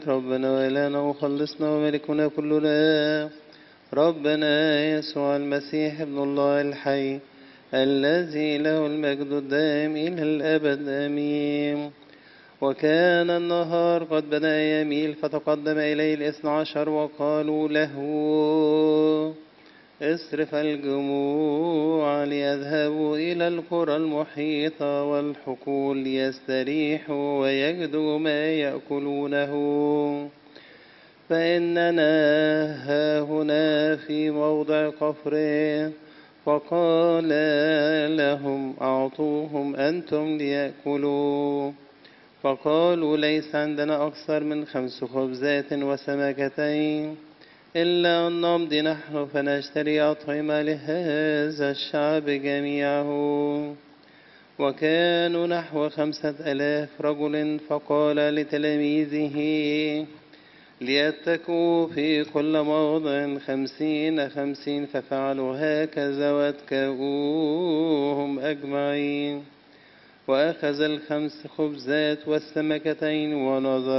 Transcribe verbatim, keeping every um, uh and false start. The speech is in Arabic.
ربنا وإلهنا وخلصنا وملكنا كلنا ربنا يسوع المسيح ابن الله الحي الذي له المجد الدائم إلى الأبد آمين. وكان النهار قد بدأ يميل فتقدم إليه الاثنى عشر وقالوا له اصرف الجموع ليذهبوا إلى القرى المحيطة والحقول ليستريحوا ويجدوا ما يأكلونه، فإننا هاهنا في موضع قفر. فقال لهم أعطوهم أنتم ليأكلوا. فقالوا ليس عندنا أكثر من خمس خبزات وسمكتين، إلا أن نمضي نحن فنشتري أطعمة لهذا الشعب جميعه. وكانوا نحو خمسة ألاف رجل. فقال لتلاميذه ليتكوا في كل موضع خمسين خمسين، ففعلوا هكذا واتكؤوهم أجمعين. وأخذ الخمس خبزات والسمكتين ونظر